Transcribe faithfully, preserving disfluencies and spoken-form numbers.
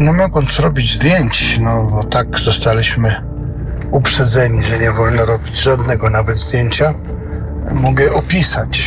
nie mogąc robić zdjęć, no bo tak zostaliśmy uprzedzeni, że nie wolno robić żadnego nawet zdjęcia, mogę opisać